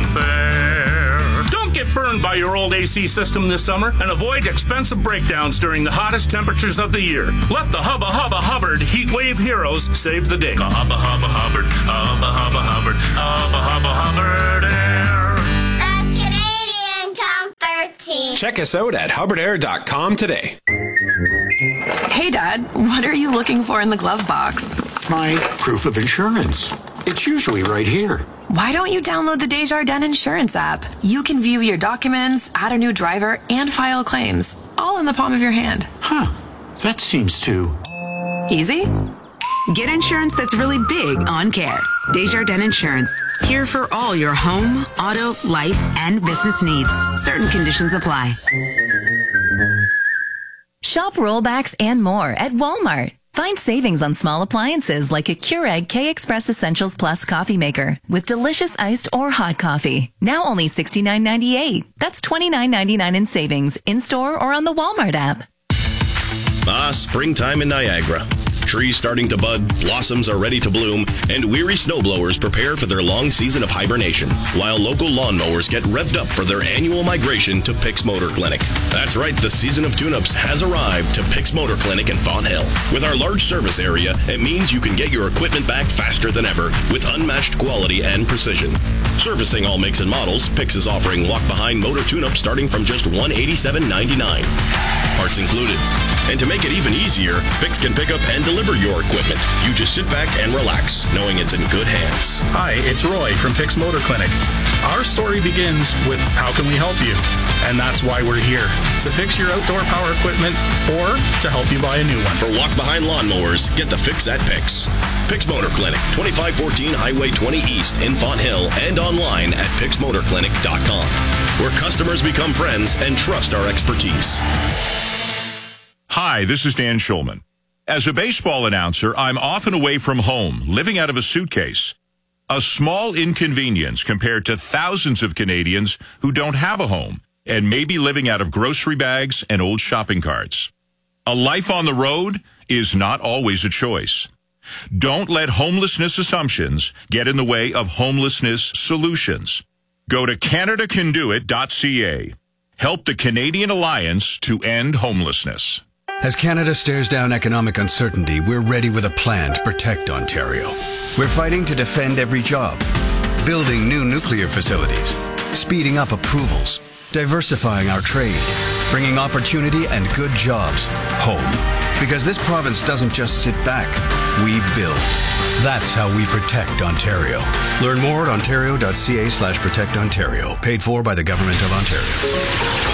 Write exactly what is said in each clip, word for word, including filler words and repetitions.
fair. Don't get burned by your old A C system this summer and avoid expensive breakdowns during the hottest temperatures of the year. Let the Hubba Hubba Hubbard Heat Wave heroes save the day. Hubba Hubba Hubbard, Hubba Hubba Hubbard, Hubba Hubba Hubbard Air. The Canadian Comfort Team. Check us out at hubbard air dot com today. Hey, Dad, what are you looking for in the glove box? My proof of insurance. It's usually right here. Why don't you download the Desjardins Insurance app? You can view your documents, add a new driver, and file claims, all in the palm of your hand. Huh. That seems too... easy? Get insurance that's really big on care. Desjardins Insurance. Here for all your home, auto, life, and business needs. Certain conditions apply. Shop rollbacks and more at Walmart. Find savings on small appliances like a Keurig K-Express Essentials Plus coffee maker with delicious iced or hot coffee. Now only sixty-nine ninety-eight. That's twenty-nine ninety-nine in savings in-store or on the Walmart app. Ah, springtime in Niagara. Trees starting to bud, blossoms are ready to bloom, and weary snowblowers prepare for their long season of hibernation, while local lawnmowers get revved up for their annual migration to Picks Motor Clinic. That's right, the season of tune-ups has arrived to Picks Motor Clinic in Fonthill. With our large service area, it means you can get your equipment back faster than ever with unmatched quality and precision. Servicing all makes and models, Picks is offering walk-behind motor tune-ups starting from just one hundred eighty-seven ninety-nine. Parts included. And to make it even easier, Picks can pick up and deliver your equipment. You just sit back and relax, knowing it's in good hands. Hi, it's Roy from Picks Motor Clinic. Our story begins with how can we help you? And that's why we're here, to fix your outdoor power equipment or to help you buy a new one. For walk-behind lawnmowers, get the fix at Picks. Picks Motor Clinic, twenty-five fourteen Highway twenty East in Fonthill, and online at picks motor clinic dot com, where customers become friends and trust our expertise. Hi, this is Dan Schulman. As a baseball announcer, I'm often away from home, living out of a suitcase. A small inconvenience compared to thousands of Canadians who don't have a home and may be living out of grocery bags and old shopping carts. A life on the road is not always a choice. Don't let homelessness assumptions get in the way of homelessness solutions. Go to canada can do it dot c a. Help the Canadian Alliance to end homelessness. As Canada stares down economic uncertainty, we're ready with a plan to protect Ontario. We're fighting to defend every job, building new nuclear facilities, speeding up approvals, diversifying our trade, bringing opportunity and good jobs home. Because this province doesn't just sit back, we build. That's how we protect Ontario. Learn more at ontario dot c a slash protect Ontario. Paid for by the Government of Ontario.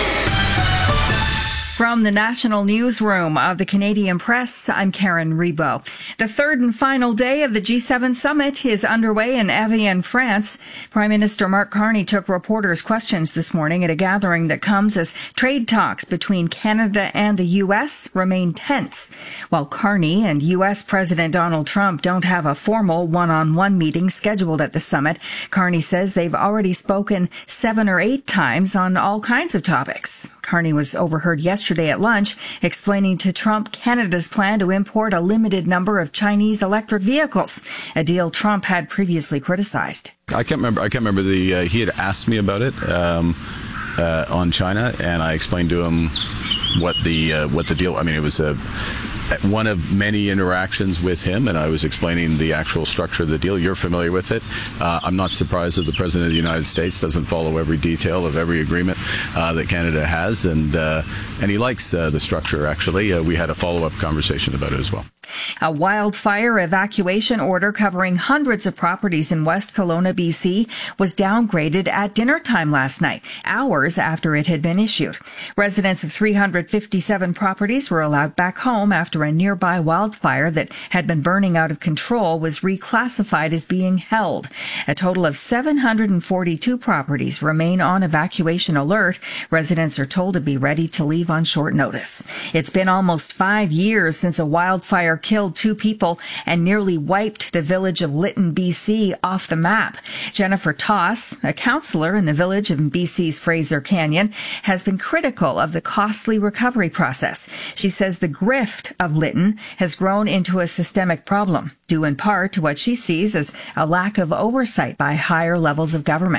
From the National Newsroom of the Canadian Press, I'm Karen Rebo. The third and final day of the G seven summit is underway in Evian, France. Prime Minister Mark Carney took reporters' questions this morning at a gathering that comes as trade talks between Canada and the U S remain tense. While Carney and U S President Donald Trump don't have a formal one-on-one meeting scheduled at the summit, Carney says they've already spoken seven or eight times on all kinds of topics. Carney was overheard yesterday at lunch explaining to Trump Canada's plan to import a limited number of Chinese electric vehicles, a deal Trump had previously criticized. I can't remember. I can't remember the. Uh, he had asked me about it um, uh, on China, and I explained to him what the uh, what the deal. I mean, it was a. one of many interactions with him, and I was explaining the actual structure of the deal. You're familiar with it. Uh, I'm not surprised that the President of the United States doesn't follow every detail of every agreement uh, that Canada has, and uh, and he likes uh, the structure, actually. Uh, we had a follow-up conversation about it as well. A wildfire evacuation order covering hundreds of properties in West Kelowna, B C, was downgraded at dinner time last night, hours after it had been issued. Residents of three hundred fifty-seven properties were allowed back home after a nearby wildfire that had been burning out of control was reclassified as being held. A total of seven hundred forty-two properties remain on evacuation alert. Residents are told to be ready to leave on short notice. It's been almost five years since a wildfire killed two people and nearly wiped the village of Lytton, B C off the map. Jennifer Toss, a councillor in the village of B C's Fraser Canyon, has been critical of the costly recovery process. She says the grift of Lytton has grown into a systemic problem, due in part to what she sees as a lack of oversight by higher levels of government.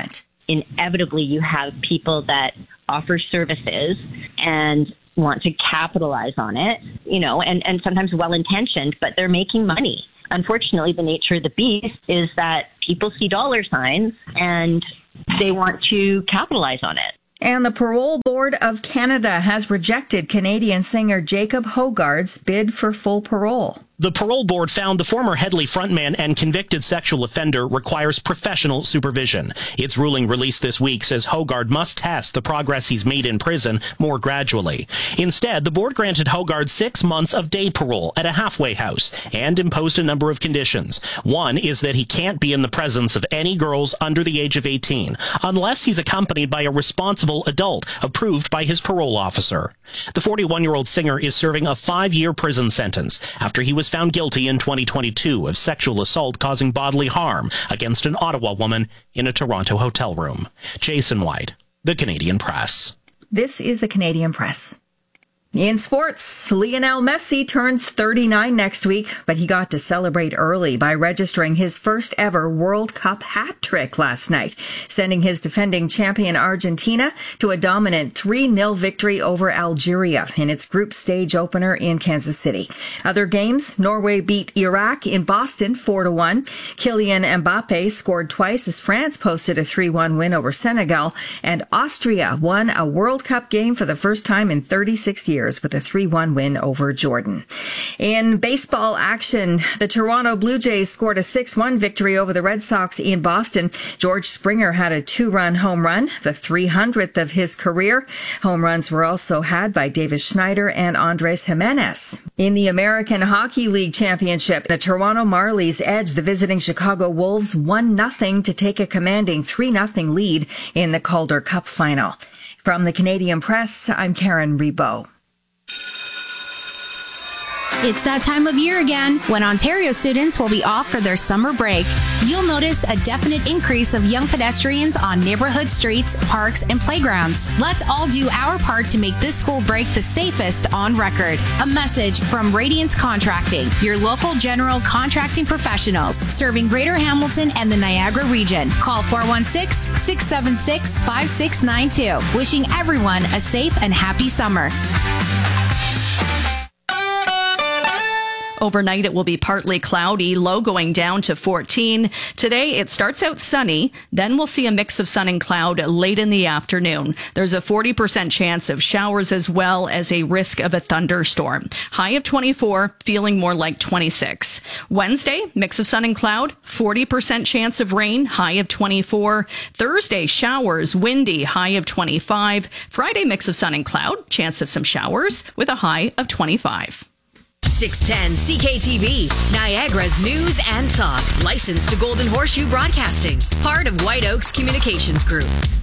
inevitably you have people that offer services and want to capitalize on it, you know, and, and sometimes well-intentioned, but they're making money. Unfortunately, the nature of the beast is that people see dollar signs and they want to capitalize on it. And the Parole Board of Canada has rejected Canadian singer Jacob Hoggard's bid for full parole. The parole board found the former Headley frontman and convicted sexual offender requires professional supervision. Its ruling released this week says Hoggard must test the progress he's made in prison more gradually. Instead, the board granted Hoggard six months of day parole at a halfway house and imposed a number of conditions. One is that he can't be in the presence of any girls under the age of eighteen unless he's accompanied by a responsible adult approved by his parole officer. The forty-one-year-old singer is serving a five-year prison sentence after he was found guilty in twenty twenty-two of sexual assault causing bodily harm against an Ottawa woman in a Toronto hotel room. Jason White, The Canadian Press. This is The Canadian Press. In sports, Lionel Messi turns thirty-nine next week, but he got to celebrate early by registering his first ever World Cup hat trick last night, sending his defending champion Argentina to a dominant three nil victory over Algeria in its group stage opener in Kansas City. Other games, Norway beat Iraq in Boston four to one. Kylian Mbappe scored twice as France posted a three one win over Senegal, and Austria won a World Cup game for the first time in thirty-six years. With a three one win over Jordan. In baseball action, the Toronto Blue Jays scored a six one victory over the Red Sox in Boston. George Springer had a two-run home run, the three hundredth of his career. Home runs were also had by Davis Schneider and Andres Jimenez. In the American Hockey League Championship, the Toronto Marlies edged the visiting Chicago Wolves one nothing to take a commanding three nothing lead in the Calder Cup final. From the Canadian Press, I'm Karen Rebo. It's that time of year again when Ontario students will be off for their summer break. You'll notice a definite increase of young pedestrians on neighborhood streets, parks, and playgrounds. Let's all do our part to make this school break the safest on record. A message from Radiance Contracting, your local general contracting professionals serving Greater Hamilton and the Niagara region. Call four one six, six seven six, five six nine two. Wishing everyone a safe and happy summer. Overnight, it will be partly cloudy, low going down to fourteen. Today, it starts out sunny. Then we'll see a mix of sun and cloud late in the afternoon. There's a forty percent chance of showers as well as a risk of a thunderstorm. High of twenty-four, feeling more like twenty-six. Wednesday, mix of sun and cloud, forty percent chance of rain, high of twenty-four. Thursday, showers, windy, high of twenty-five. Friday, mix of sun and cloud, chance of some showers with a high of twenty-five. six ten C K T V, Niagara's news and talk. Licensed to Golden Horseshoe Broadcasting. Part of White Oaks Communications Group.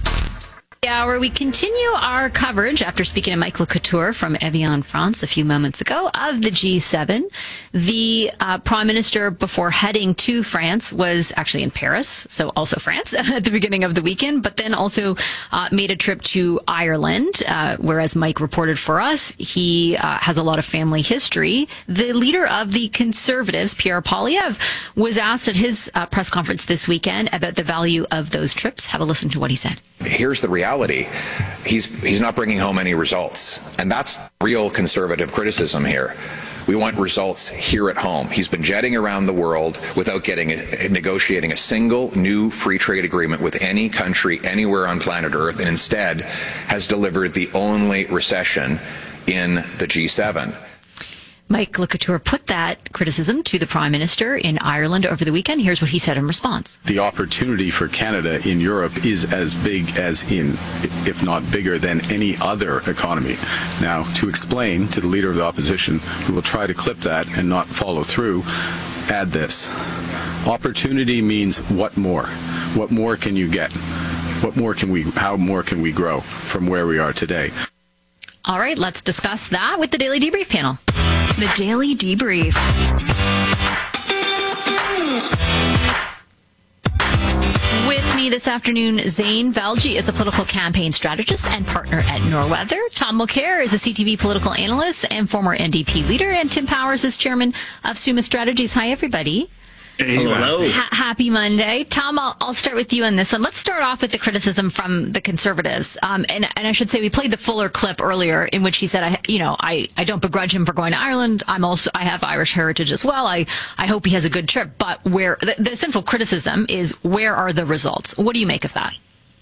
Hour, we continue our coverage after speaking to Mike Lecouture from Evian France a few moments ago of the G seven. The uh, Prime Minister, before heading to France, was actually in Paris, so also France, at the beginning of the weekend, but then also uh, made a trip to Ireland, uh, whereas Mike reported for us, he uh, has a lot of family history. The leader of the Conservatives, Pierre Poilievre, was asked at his uh, press conference this weekend about the value of those trips. Have a listen to what he said. Here's the reality. He's he's not bringing home any results. And that's real conservative criticism here. We want results here at home. He's been jetting around the world without getting a, negotiating a single new free trade agreement with any country anywhere on planet Earth, and instead has delivered the only recession in the G seven. Mike Lecouture put that criticism to the Prime Minister in Ireland over the weekend. Here's what he said in response. The opportunity for Canada in Europe is as big as in, if not bigger than any other economy. Now, to explain to the Leader of the Opposition, who will try to clip that and not follow through, add this. Opportunity means what more? What more can you get? What more can we, how more can we grow from where we are today? All right, let's discuss that with the Daily Debrief panel. The Daily Debrief. With me this afternoon, Zane Valji is a political campaign strategist and partner at Norweather. Tom Mulcair is a C T V political analyst and former N D P leader. And Tim Powers is chairman of Summa Strategies. Hi, everybody. Hey, hello. Ha- happy Monday. Tom, I'll, I'll start with you on this one. Let's start off with the criticism from the Conservatives. Um, and, and I should say we played the Fuller clip earlier in which he said, I, you know, I, I don't begrudge him for going to Ireland. I'm also, I have Irish heritage as well. I, I hope he has a good trip. But where the, the central criticism is, where are the results? What do you make of that?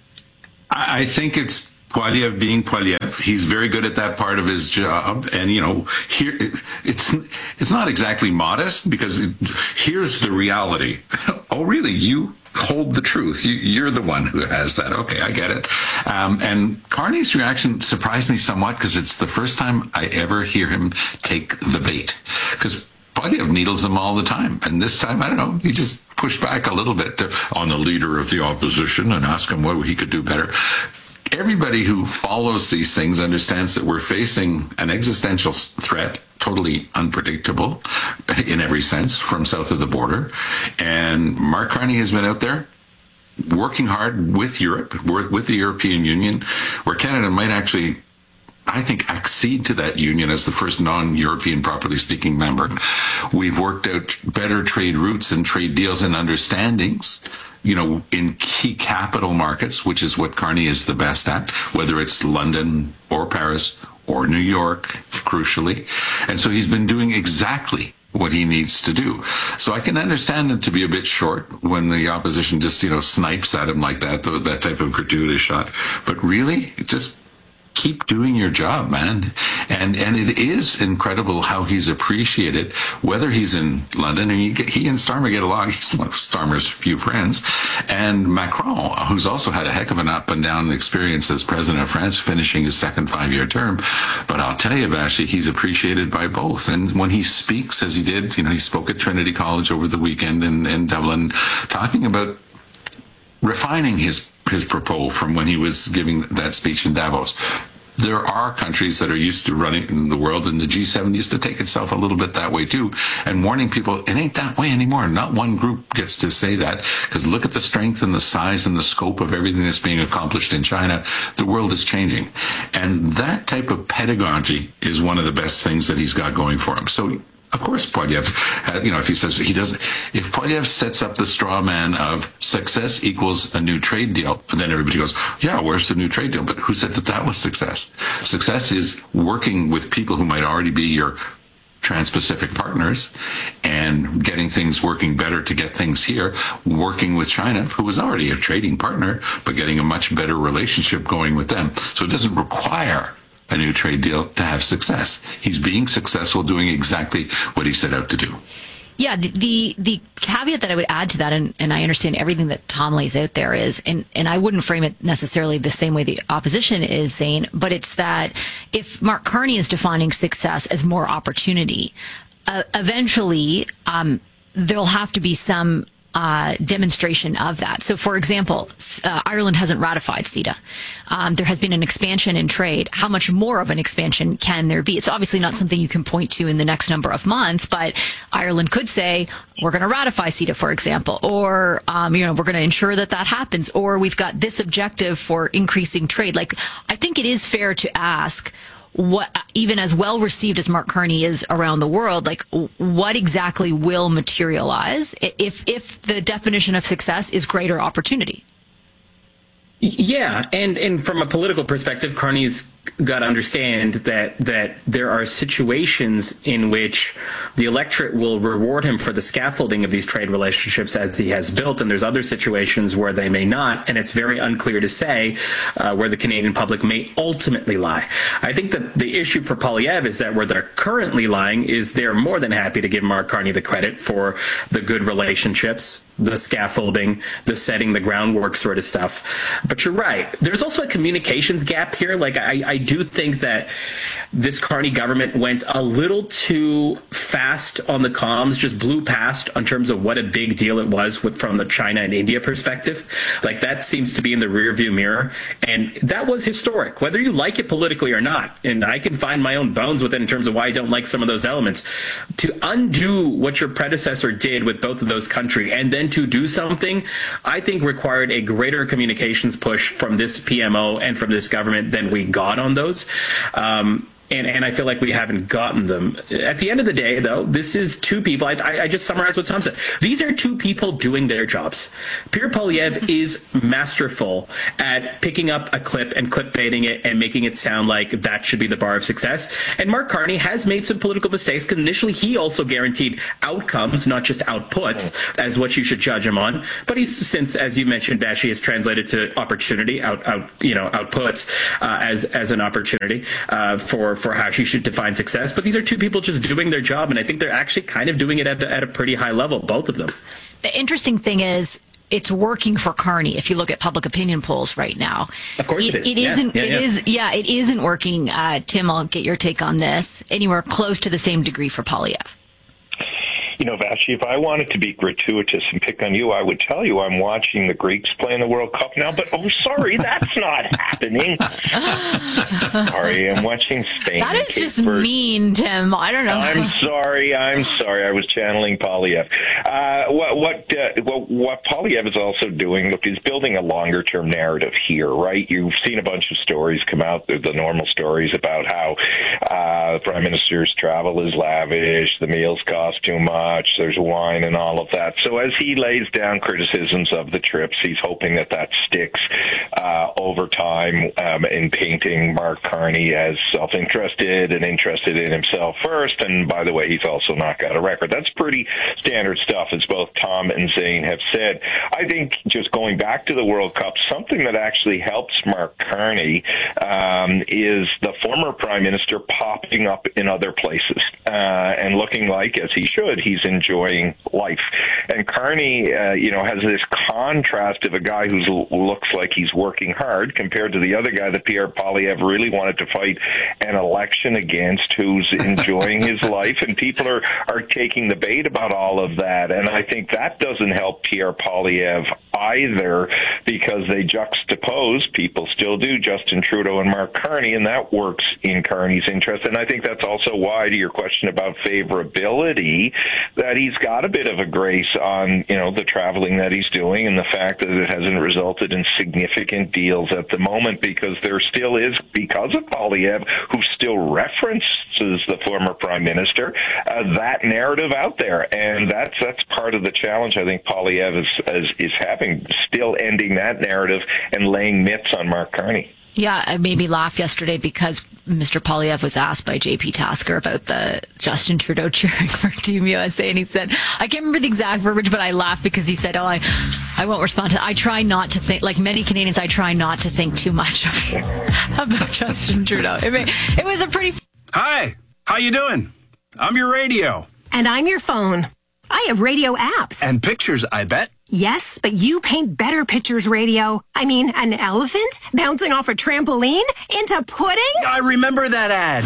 I, I think it's Poilievre being Poilievre. He's very good at that part of his job. And, you know, here it's it's not exactly modest, because it, here's the reality. Oh, really? You hold the truth. You, you're the one who has that. Okay, I get it. Um, and Carney's reaction surprised me somewhat, because it's the first time I ever hear him take the bait. Because Poilievre needles him all the time. And this time, I don't know, he just pushed back a little bit to, on the leader of the opposition and asked him what he could do better. Everybody who follows these things understands that we're facing an existential threat, totally unpredictable in every sense, from south of the border. And Mark Carney has been out there working hard with Europe, with the European Union, where Canada might actually, I think, accede to that union as the first non-European properly speaking member. We've worked out better trade routes and trade deals and understandings, you know, in key capital markets, which is what Carney is the best at, whether it's London or Paris or New York, crucially. And so he's been doing exactly what he needs to do. So I can understand him to be a bit short when the opposition just, you know, snipes at him like that, that type of gratuitous shot. But really, just keep doing your job, man. And and it is incredible how he's appreciated, whether he's in London, and he, he and Starmer get along. He's one of Starmer's few friends. And Macron, who's also had a heck of an up and down experience as president of France, finishing his second five-year term. But I'll tell you, Vashti, he's appreciated by both. And when he speaks, as he did, you know, he spoke at Trinity College over the weekend in, in Dublin, talking about refining his his propos from when he was giving that speech in Davos. There are countries that are used to running the world, and the G seven used to take itself a little bit that way too, and warning people, it ain't that way anymore. Not one group gets to say that, because look at the strength and the size and the scope of everything that's being accomplished in China. The world is changing. And that type of pedagogy is one of the best things that he's got going for him. So, of course, Poilievre, you know, if he says he doesn't, if Poilievre sets up the straw man of success equals a new trade deal, and then everybody goes, yeah, where's the new trade deal? But who said that that was success? Success is working with people who might already be your Trans-Pacific partners and getting things working better to get things here, working with China, who was already a trading partner, but getting a much better relationship going with them. So it doesn't require a new trade deal to have success. He's being successful doing exactly what he set out to do. Yeah, the the, the caveat that I would add to that, and, and I understand everything that Tom lays out there is, and, and I wouldn't frame it necessarily the same way the opposition is saying, but it's that if Mark Carney is defining success as more opportunity, uh, eventually um, there'll have to be some Uh, demonstration of that. So, for example, uh, Ireland hasn't ratified CETA. Um, there has been an expansion in trade. How much more of an expansion can there be? It's obviously not something you can point to in the next number of months, but Ireland could say, we're going to ratify CETA, for example, or, um, you know, we're going to ensure that that happens, or we've got this objective for increasing trade. Like, I think it is fair to ask, what, even as well received as Mark Carney is around the world, like what exactly will materialize if if the definition of success is greater opportunity? Yeah, and and from a political perspective, Carney's got to understand that that there are situations in which the electorate will reward him for the scaffolding of these trade relationships as he has built, and there's other situations where they may not, and it's very unclear to say uh, where the Canadian public may ultimately lie. I think that the issue for Poilievre is that where they're currently lying is they're more than happy to give Mark Carney the credit for the good relationships, the scaffolding, the setting the groundwork sort of stuff. But you're right. There's also a communications gap here. Like, I, I do think that this Carney government went a little too fast on the comms, just blew past in terms of what a big deal it was with, from the China and India perspective. Like, that seems to be in the rearview mirror. And that was historic, whether you like it politically or not. And I can find my own bones with it in terms of why I don't like some of those elements. To undo what your predecessor did with both of those countries and then to do something, I think required a greater communications push from this P M O and from this government than we got on those. Um, and, and I feel like we haven't gotten them. At the end of the day, though, this is two people. I, I just summarized what Tom said. These are two people doing their jobs. Pierre Poilievre is masterful at picking up a clip and clickbaiting it and making it sound like that should be the bar of success. And Mark Carney has made some political mistakes because initially he also guaranteed outcomes, not just outputs, as what you should judge him on. But he's since, as you mentioned, Bashi, has translated to opportunity, out, out you know, outputs uh, as as an opportunity uh, for for how she should define success. But these are two people just doing their job, and I think they're actually kind of doing it at, at a pretty high level, both of them. The interesting thing is, it's working for Carney. If you look at public opinion polls right now, of course it, it is. It yeah, isn't. Yeah, it yeah. is. Yeah, it isn't working. Uh, Tim, I'll get your take on this. Anywhere close to the same degree for Poilievre. You know, Vashi, if I wanted to be gratuitous and pick on you, I would tell you I'm watching the Greeks play in the World Cup now, but oh, sorry, that's not happening. Sorry, I'm watching Spain. That is just mean, Tim. I don't know. I'm sorry. I'm sorry. I was channeling Poilievre. Uh, what what, uh, what what Poilievre is also doing, look, is building a longer-term narrative here, right? You've seen a bunch of stories come out, the, the normal stories about how uh, the Prime Minister's travel is lavish, the meals cost too much, there's wine and all of that. So as he lays down criticisms of the trips, he's hoping that that sticks uh, over time um, in painting Mark Carney as self-interested and interested in himself first. And by the way, he's also not got a record. That's pretty standard stuff, as both Tom and Zane have said. I think just going back to the World Cup, something that actually helps Mark Carney um, is the former Prime Minister popping up in other places uh, and looking like, as he should, he's enjoying life. And Carney, uh, you know, has this contrast of a guy who looks like he's working hard compared to the other guy that Pierre Poilievre really wanted to fight an election against, who's enjoying his life. And people are, are taking the bait about all of that. And I think that doesn't help Pierre Poilievre either, because they juxtapose, people still do, Justin Trudeau and Mark Carney, and that works in Carney's interest. And I think that's also why, to your question about favorability, that he's got a bit of a grace on, you know, the traveling that he's doing and the fact that it hasn't resulted in significant deals at the moment, because there still is, because of Poilievre, who still references the former Prime Minister, uh, that narrative out there. And that's that's part of the challenge I think Poilievre is, is, is having, still ending that narrative and laying myths on Mark Carney. Yeah, I made me laugh yesterday because Mister Poilievre was asked by J P Tasker about the Justin Trudeau cheering for Team U S A, and he said, I can't remember the exact verbiage, but I laughed because he said, oh, I, I won't respond to, I try not to think, like many Canadians, I try not to think too much about Justin Trudeau. It, made, it was a pretty... Hi, how you doing? I'm your radio. And I'm your phone. I have radio apps. And pictures, I bet. Yes, but you paint better pictures, radio. I mean, an elephant bouncing off a trampoline into pudding? I remember that ad.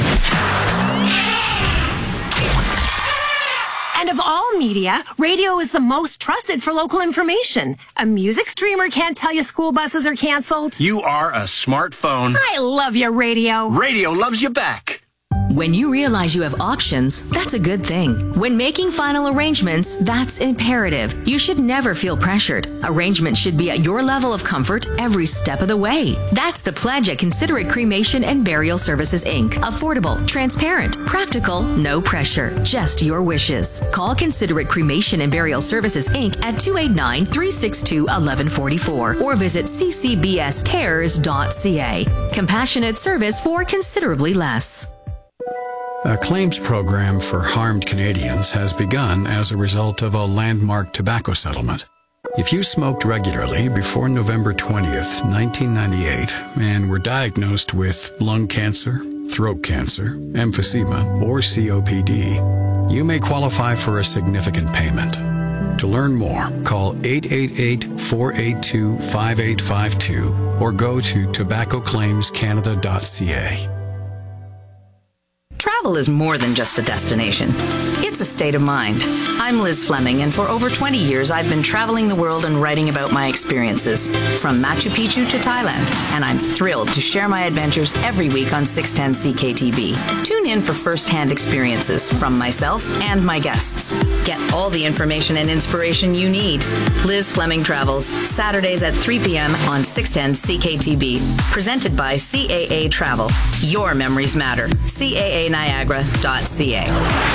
And of all media, radio is the most trusted for local information. A music streamer can't tell you school buses are canceled. You are a smartphone. I love you, radio. Radio loves you back. When you realize you have options, that's a good thing. When making final arrangements, that's imperative. You should never feel pressured. Arrangements should be at your level of comfort every step of the way. That's the pledge at Considerate Cremation and Burial Services, Incorporated. Affordable, transparent, practical, no pressure, just your wishes. Call Considerate Cremation and Burial Services, Incorporated at two eight nine, three six two, one one four four or visit c c b s cares dot c a. Compassionate service for considerably less. A claims program for harmed Canadians has begun as a result of a landmark tobacco settlement. If you smoked regularly before November twentieth, nineteen ninety-eight, and were diagnosed with lung cancer, throat cancer, emphysema, or C O P D, you may qualify for a significant payment. To learn more, call eight eight eight, four eight two, five eight five two or go to tobacco claims canada dot c a. Travel is more than just a destination. It's It's a state of mind. I'm Liz Fleming, and for over twenty years, I've been traveling the world and writing about my experiences, from Machu Picchu to Thailand, and I'm thrilled to share my adventures every week on six ten C K T B. Tune in for first-hand experiences from myself and my guests. Get all the information and inspiration you need. Liz Fleming Travels, Saturdays at three p.m. on six ten C K T B. Presented by C A A Travel. Your memories matter. C A A Niagara dot C A.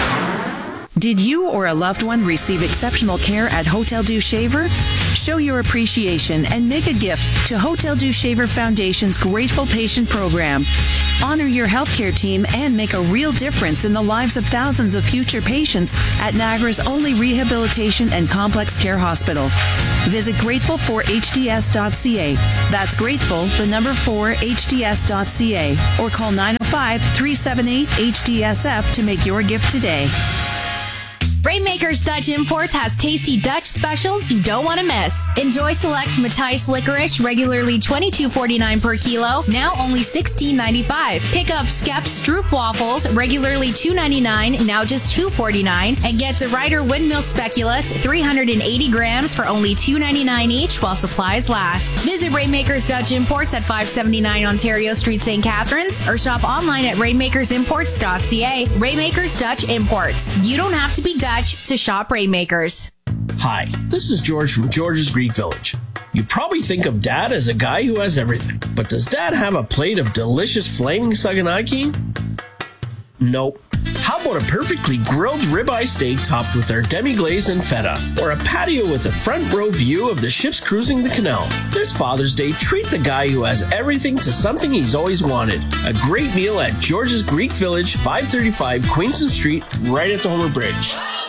Did you or a loved one receive exceptional care at Hotel Dieu Shaver? Show your appreciation and make a gift to Hotel Dieu Shaver Foundation's Grateful Patient Program. Honor your healthcare team and make a real difference in the lives of thousands of future patients at Niagara's only rehabilitation and complex care hospital. Visit grateful for H D S dot C A. That's grateful, the number four, H D S dot C A. Or call nine oh five, three seven eight, H D S F to make your gift today. Rainmakers Dutch Imports has tasty Dutch specials you don't want to miss. Enjoy select Matthijs licorice, regularly twenty-two forty-nine per kilo, now only sixteen ninety-five. Pick up Skep Stroop waffles, regularly two ninety-nine, now just two forty-nine, and get the Ryder Windmill Speculoos, three hundred eighty grams for only two ninety-nine each while supplies last. Visit Rainmakers Dutch Imports at five seventy-nine Ontario Street, Saint Catharines, or shop online at rainmakers imports dot C A. Rainmakers Dutch Imports. You don't have to be Dutch to shop Rainmakers. Hi, this is George from George's Greek Village. You probably think of Dad as a guy who has everything, but does Dad have a plate of delicious flaming saganaki? Nope. How about a perfectly grilled ribeye steak topped with our demi-glaze and feta? Or a patio with a front row view of the ships cruising the canal? This Father's Day, treat the guy who has everything to something he's always wanted. A great meal at George's Greek Village, five thirty-five Queenston Street, right at the Homer Bridge.